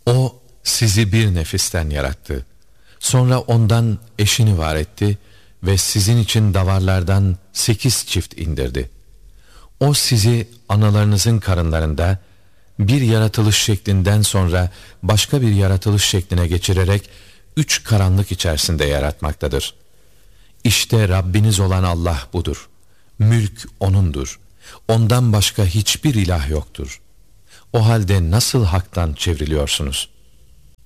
O sizi bir nefisten yarattı. Sonra ondan eşini var etti ve sizin için davarlardan 8 çift indirdi. O sizi analarınızın karınlarında bir yaratılış şeklinden sonra başka bir yaratılış şekline geçirerek 3 karanlık içerisinde yaratmaktadır. İşte Rabbiniz olan Allah budur. Mülk O'nundur. Ondan başka hiçbir ilah yoktur. O halde nasıl haktan çevriliyorsunuz?